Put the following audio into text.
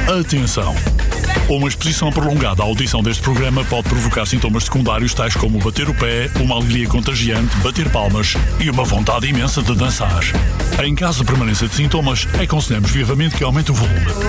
Atenção! Uma exposição prolongada à audição deste programa pode provocar sintomas secundários tais como bater o pé, uma alegria contagiante, bater palmas e uma vontade imensa de dançar. Em caso de permanência de sintomas, aconselhamos vivamente que aumente o volume.